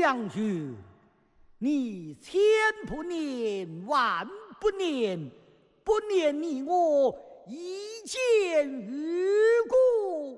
将军，你千不念，万不念，不念你我一见于